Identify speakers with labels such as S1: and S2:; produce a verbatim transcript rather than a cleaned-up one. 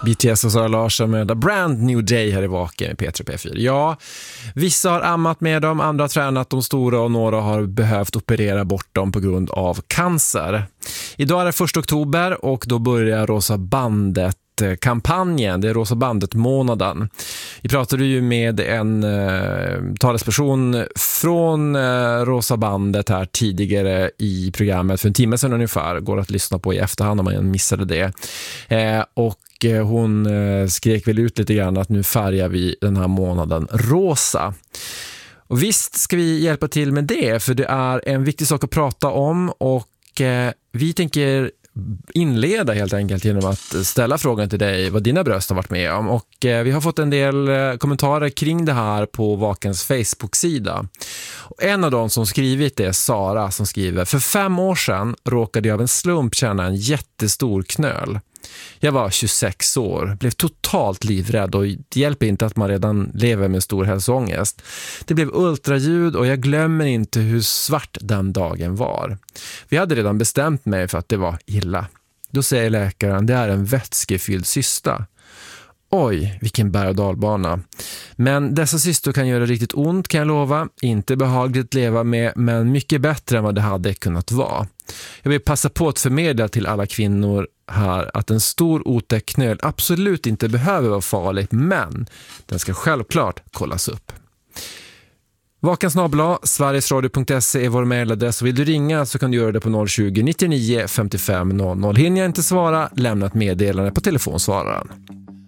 S1: B T S och Sara Larsson med A Brand New Day här i Vaken med P tre P fyra. Ja, vissa har ammat med dem, andra har tränat de stora och några har behövt operera bort dem på grund av cancer. Idag är det första oktober och då börjar Rosa bandet kampanjen, det är Rosa bandet-månaden. Vi pratade ju med en eh, talesperson från eh, Rosa bandet här tidigare i programmet för en timme sedan ungefär. Går att lyssna på i efterhand om man missade det. Eh, och eh, hon eh, skrek väl ut lite grann att nu färgar vi den här månaden rosa. Och visst ska vi hjälpa till med det, för det är en viktig sak att prata om och eh, vi tänker inleda helt enkelt genom att ställa frågan till dig vad dina bröst har varit med om. Och eh, vi har fått en del eh, kommentarer kring det här på Vakens Facebook-sida. Och en av dem som skrivit det är Sara som skriver: för fem år sedan råkade jag av en slump känna en jättestor knöl. Jag var tjugosex år, blev totalt livrädd och det hjälper inte att man redan lever med stor hälsoångest. Det blev ultraljud och jag glömmer inte hur svart den dagen var. Vi hade redan bestämt mig för att det var illa. Då säger läkaren, det är en vätskefylld cysta. Oj, vilken berg- och dalbana. Men dessa cystor kan göra riktigt ont, kan jag lova. Inte behagligt leva med, men mycket bättre än vad det hade kunnat vara. Jag vill passa på att förmedla till alla kvinnor här att en stor otäck knöl absolut inte behöver vara farlig, men den ska självklart kollas upp. Vakensnabla, sverigesradio punkt se är vår mejladress. Vill du ringa så kan du göra det på noll tjugo, nittionio, femtiofem, noll noll. Hinner jag inte svara, lämna ett meddelande på telefonsvararen.